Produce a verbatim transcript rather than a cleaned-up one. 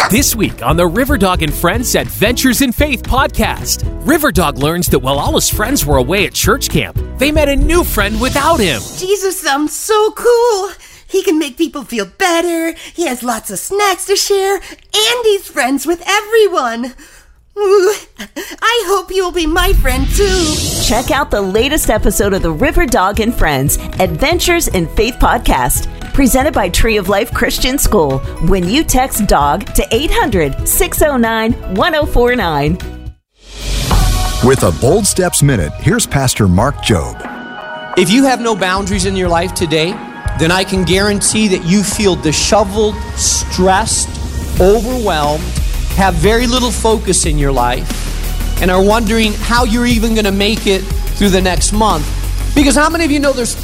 This week on the Riverdog and Friends Adventures in Faith podcast, Riverdog learns that while all his friends were away at church camp, they met a new friend without him. Jesus sounds so cool. He can make people feel better, he has lots of snacks to share, and he's friends with everyone. Ooh, I hope you'll be my friend too. Check out the latest episode of the Riverdog and Friends Adventures in Faith podcast, presented by Tree of Life Christian School, when you text DOG to eight hundred, six oh nine, one oh four nine. With a Bold Steps Minute, here's Pastor Mark Jobe. If you have no boundaries in your life today, then I can guarantee that you feel disheveled, stressed, overwhelmed, have very little focus in your life, and are wondering how you're even going to make it through the next month. Because how many of you know there's